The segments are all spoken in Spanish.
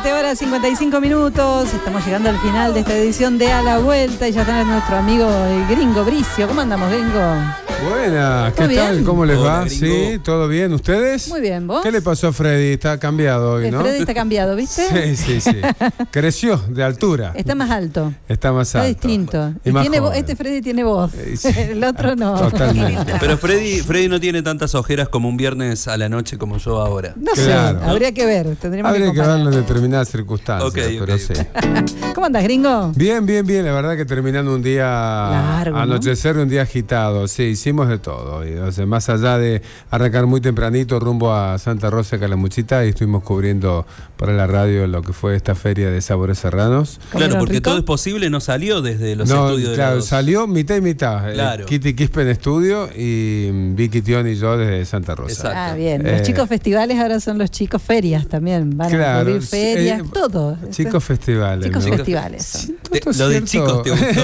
17 horas 55 minutos. Estamos llegando al final de esta edición de A la Vuelta y ya está nuestro amigo el Gringo Bricio. ¿Cómo andamos, Gringo? Buenas, ¿qué tal? ¿Cómo les va? Gringo. Sí, ¿todo bien? ¿Ustedes? Muy bien, ¿vos? ¿Qué le pasó a Freddy? Está cambiado hoy, ¿no? Freddy está cambiado, ¿viste? Sí. Creció de altura. Está más alto. Está más alto. Está distinto. Y más Tiene joven. este Freddy tiene voz. Sí. El otro no. Totalmente. Pero Freddy no tiene tantas ojeras como un viernes a la noche como yo ahora. No Claro. sé, habría que ver. Tendríamos Habría que comparar. verlo en determinadas circunstancias, Ok. pero sí. ¿Cómo andas, Gringo? Bien. La verdad que terminando un día Largo, ¿no? anochecer, un día agitado. Sí, hicimos de todo. O sea, más allá de arrancar muy tempranito rumbo a Santa Rosa, Calamuchita, y estuvimos cubriendo para la radio lo que fue esta feria de sabores serranos. Claro, ¿Comieron porque rico? todo es posible, no salió desde los No, estudios de claro, los... salió mitad y mitad. Claro. Kitty Quispe en estudio y Vicky Tión y yo desde Santa Rosa. Exacto. Ah, bien. Los chicos festivales ahora son los chicos ferias también. Van a cubrir ferias, todo. Chicos festivales. Chicos me gusta. festivales son. Lo de chicos te gustó.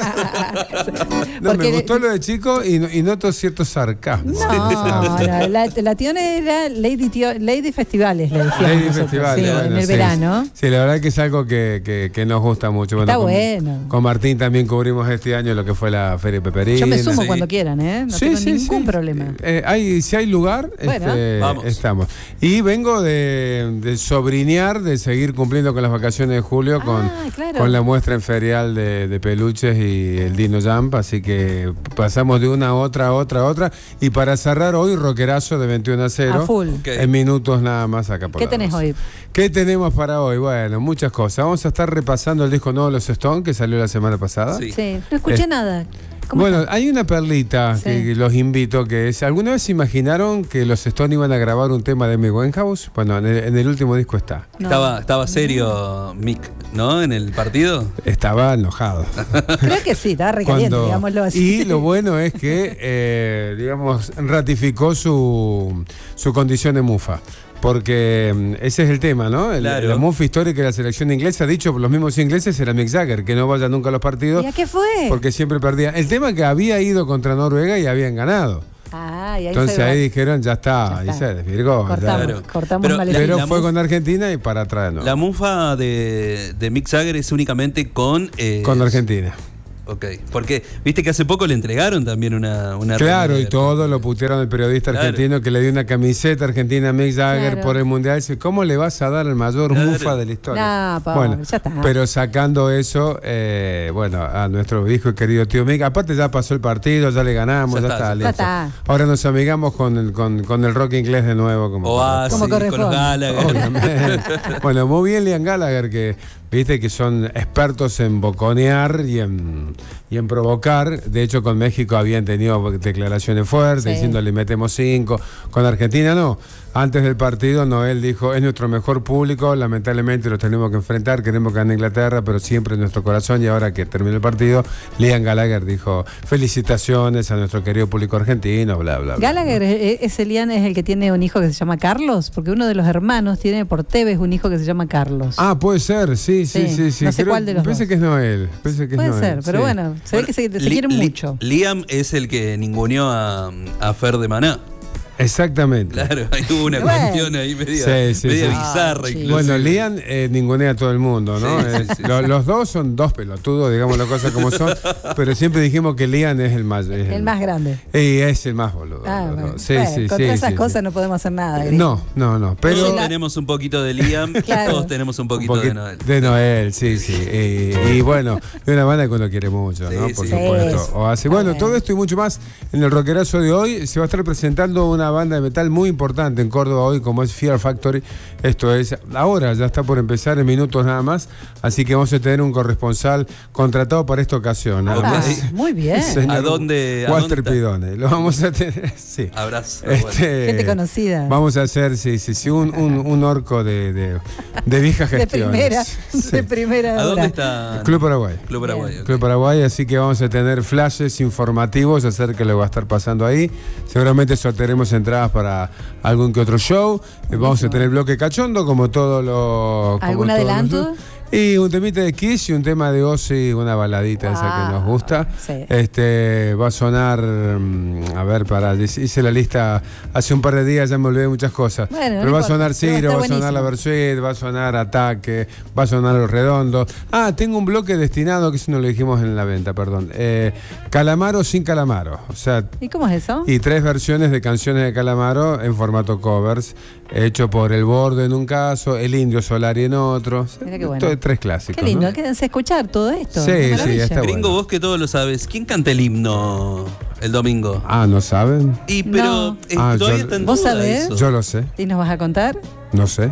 No, Porque me gustó lo de chico y noto cierto sarcasmo. No, la Tión era Lady Festivales, le decíamos Lady nosotros, Festivales, sí, bueno, en el sí. verano. Sí, la verdad que es algo que nos gusta mucho. Está con, bueno. Con Martín también cubrimos este año lo que fue la Feria Peperina. Yo me sumo Sí. cuando quieran, ¿eh? No tengo ningún problema. Si hay lugar, Bueno. Vamos. estamos. Y vengo de sobrinear, de seguir cumpliendo con las vacaciones de julio claro. con la muestra en ferial de peluches y el Dino Jump, así que pasamos de una a otra. Y para cerrar hoy, rockerazo de 21 a 0. A full. Ok. En minutos nada más acá por ¿Qué la tenés 12. hoy? ¿Qué tenemos para hoy? Bueno, muchas cosas. Vamos a estar repasando el disco nuevo de los Stones que salió la semana pasada. Sí. Sí, no escuché nada. ¿Cómo Bueno, está? hay una perlita Sí. que los invito, que es, ¿alguna vez se imaginaron que los Stones iban a grabar un tema de Amy Winehouse? Bueno, en el último disco está. No. Estaba serio Mick, ¿no? En el partido. Estaba enojado. Creo que sí, estaba recaliente, digámoslo así. Y lo bueno es que, digamos, ratificó su condición de mufa. Porque ese es el tema, ¿no? Claro. La mufa histórica de la selección inglesa, dicho por los mismos ingleses, era Mick Jagger, que no vaya nunca a los partidos ¿Y a qué fue? porque siempre perdía. El tema es que había ido contra Noruega y habían ganado. Ah, y ahí Entonces se va. ahí dijeron, ya está, Ya y está. se desvirgó. Cortamos, Claro. cortamos Pero maleficio. Pero La fue mufa- con Argentina y para atrás no. La mufa de Mick Jagger es únicamente con... Con Argentina. Ok, porque viste que hace poco le entregaron también una Claro, y remera. todo lo putearon el periodista Claro. argentino que le dio una camiseta argentina a Mick Jagger Claro. por el Mundial. Dice, ¿cómo le vas a dar al mayor Claro. mufa de la historia? No, pobre, ya está. Pero sacando eso, bueno, a nuestro hijo y querido tío Mick, aparte ya pasó el partido, ya le ganamos, Ya ya está, está, ya listo. está. Ahora nos amigamos con el rock inglés de nuevo. Como Oasis, Como con los corresponde. Gallagher. Obviamente. Bueno, muy bien Liam Gallagher, que viste que son expertos en boconear y en provocar. De hecho, con México habían tenido declaraciones fuertes, Sí. diciendo le metemos 5. Con Argentina no. Antes del partido, Noel dijo, es nuestro mejor público, lamentablemente lo tenemos que enfrentar, queremos que gane Inglaterra, pero siempre en nuestro corazón. Y ahora que terminó el partido, Liam Gallagher dijo, felicitaciones a nuestro querido público argentino, bla, bla, bla. Gallagher, ese Liam es el que tiene un hijo que se llama Carlos, porque uno de los hermanos tiene por Tevez un hijo que se llama Carlos. Ah, puede ser, sí. No sé cuál de los Parece dos. que es Noel. Parece que es Puede Noel, ser, pero sí. bueno, se ve que se quieren mucho. Liam es el que ninguneó a Fer de Maná. Exactamente. Claro, ahí hubo una Bueno. cuestión ahí media Sí. bizarra. Ah, sí. incluso. Bueno, Liam ningunea a todo el mundo, ¿no? Sí. Los dos son dos pelotudos, digamos las cosas como son, pero siempre dijimos que Liam es el más... El más grande. Y es el más boludo. Ah, los bueno. dos. Sí, Bueno, sí, contra sí, esas sí, cosas sí. no podemos hacer nada. Gringo. No, pero... Todos tenemos un poquito de Liam, Claro. todos tenemos un poquito de Noel. De Noel, sí. Y bueno, de una banda que uno quiere mucho, ¿no? Sí, Por sí. supuesto. Sí. O así. Bueno, todo esto y mucho más en el rockerazo de hoy. Se va a estar presentando una banda de metal muy importante en Córdoba hoy, como es Fear Factory. Esto es, ahora ya está por empezar en minutos nada más. Así que vamos a tener un corresponsal contratado para esta ocasión. Ok. Ah, muy bien. Señor ¿A dónde Walter está? Pidone. Lo vamos a tener, sí. Abrazo. Gente conocida. Vamos a hacer, sí, un orco de viejas De gestiones. primera, Sí. de primera ¿A dónde hora. está? Club Paraguay. Club Paraguay. ok. Club Paraguay, así que vamos a tener flashes informativos acerca de lo que va a estar pasando ahí. Seguramente sortearemos entradas para algún que otro show. Vamos a tener bloque cachondo, como todo lo... como ¿Algún todos los adelanto? shows. Y un temita de Kiss y un tema de Ozzy, una baladita esa que nos gusta. Sí. Va a sonar, a ver, hice la lista hace un par de días, ya me olvidé de muchas cosas. Bueno, pero no va a importa, sonar Ciro, va a sonar la buenísimo. Versuit, va a sonar Ataque, va a sonar Los Redondos. Tengo un bloque destinado, que eso no lo dijimos en la venta, perdón. Calamaro sin Calamaro. O sea, ¿Y cómo es eso? y 3 versiones de canciones de Calamaro en formato covers, hecho por El Borde en un caso, El Indio Solari en otro. Mira qué bueno. 3 clásicos. Qué lindo, ¿no? quédense a escuchar todo esto. Sí, Qué sí, maravilla. está Gringo, bueno. vos que todo lo sabes, ¿quién canta el himno el domingo? ¿No saben? Y pero No. todavía yo- está en ¿Vos duda sabés? eso. Yo lo sé, ¿Y nos vas a contar? no sé.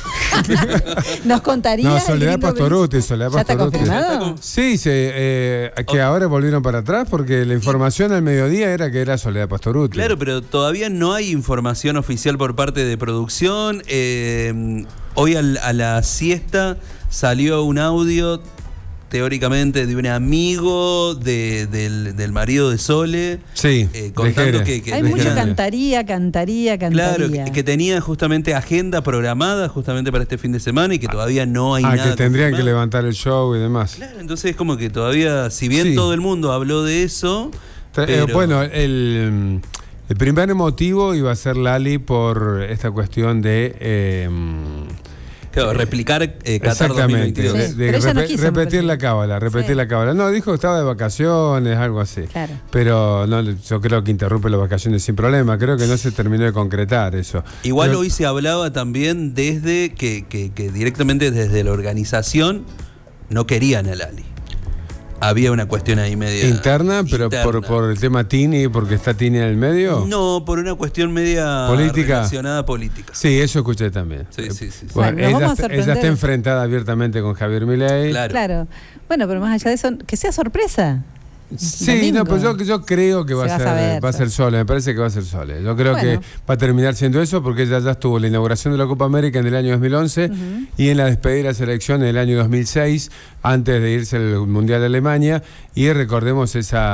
¿Nos contaría? No, el Soledad gringo Pastoruti, Bricio? Soledad ¿Ya está Pastoruti. confirmado? Sí, que ahora volvieron para atrás porque la información al mediodía era que era Soledad Pastoruti. Claro, pero todavía no hay información oficial por parte de producción. Hoy a la siesta salió un audio, teóricamente, de un amigo del marido de Sole. Sí, contando Lejere. que Hay Lejere. mucho cantaría. Claro, que tenía justamente agenda programada justamente para este fin de semana y que todavía no hay nada que tendrían que confirmado. levantar el show y demás. Claro, entonces es como que todavía, si bien Sí. todo el mundo habló de eso, pero- Bueno, el primer motivo iba a ser Lali por esta cuestión de... claro, replicar Qatar exactamente, 2022. Sí, pero ella no quiso, me repetir parece. la cábala. No, dijo que estaba de vacaciones, algo así. Claro. Pero no, yo creo que interrumpe las vacaciones sin problema. Creo que no se terminó de concretar eso. Igual Pero- hoy se hablaba también desde que directamente desde la organización no querían a Lali. Había una cuestión ahí media interna, pero interna. por el tema Tini, porque está Tini en el medio. No, por una cuestión media ¿Política? relacionada a política. Sí, eso escuché también. Sí, sí, sí. Bueno, nos vamos a ella sorprender. está enfrentada abiertamente con Javier Milei. Claro. Claro. Bueno, pero más allá de eso, que sea sorpresa. Sí, Domingo. no, pero yo creo que Se va a va saber. a ser Sole, me parece que va a ser Sole. Yo creo Bueno. que va a terminar siendo eso porque ella ya estuvo en la inauguración de la Copa América en el año 2011 y en la despedida de la selección en el año 2006, antes de irse al Mundial de Alemania. Y recordemos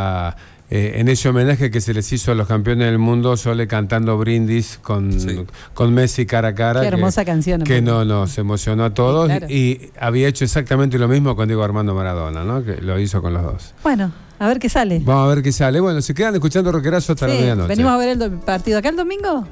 en ese homenaje que se les hizo a los campeones del mundo, Sole cantando Brindis con Messi cara a cara. Qué hermosa canción. Que aparte. nos emocionó a todos. Sí, claro. Y había hecho exactamente lo mismo con Diego Armando Maradona, ¿no? Que lo hizo con los dos. Bueno, a ver qué sale. Vamos a ver qué sale. Bueno, se quedan escuchando Rockerazo hasta la Sí, medianoche. venimos a ver el partido acá el domingo.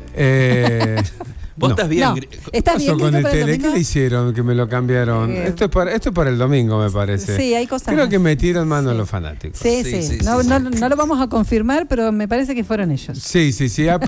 Vos No. estás bien. No. Gri- ¿Está bien Pasó con lindo el para el tele? ¿Qué domingo? le hicieron que me lo cambiaron? Esto es para el domingo, me parece. Sí, hay cosas Creo más. que metieron mano a los fanáticos. Sí, Sí, sí. sí, No, sí, no, sí. no lo vamos a confirmar, pero me parece que fueron ellos. Sí.